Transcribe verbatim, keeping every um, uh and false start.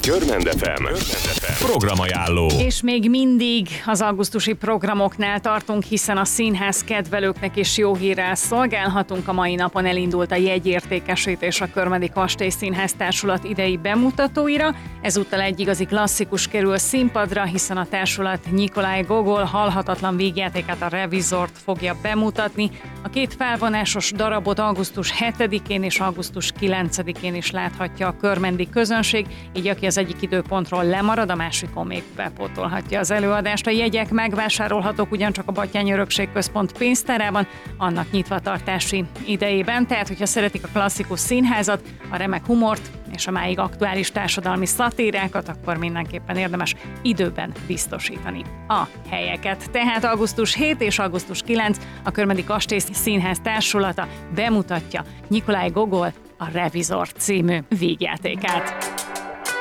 Görmend ef em programajánló. És még mindig az augusztusi programoknál tartunk, hiszen a színház kedvelőknek is jó hírrel szolgálhatunk. A mai napon elindult a jegyértékesítés a Körmendi Kastély Színház Társulat idei bemutatóira. Ezúttal egy igazi klasszikus kerül színpadra, hiszen a társulat Nikolaj Gogol halhatatlan vígjátékát, a Revizort fogja bemutatni. A két felvonásos darabot augusztus hetedikén és augusztus kilencedikén is láthatja a körmendi közönség, így aki az egyik időpontról lemarad, a másikon még bepótolhatja az előadást. A jegyek megvásárolhatók ugyancsak a Batthyány Örökségközpont pénztárában, annak nyitvatartási idejében, tehát hogyha szeretik a klasszikus színházat, a remek humort és a máig aktuális társadalmi szatírákat, akkor mindenképpen érdemes időben biztosítani a helyeket. Tehát augusztus hetedike és augusztus kilencedike a Körmendi Kastély Színház Társulata bemutatja Nikolaj Gogol a Revizor című vígjátékát.